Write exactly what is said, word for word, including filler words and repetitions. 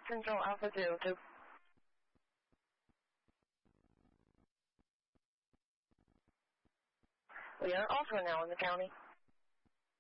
Central Alpha zero two. We are also now in the county.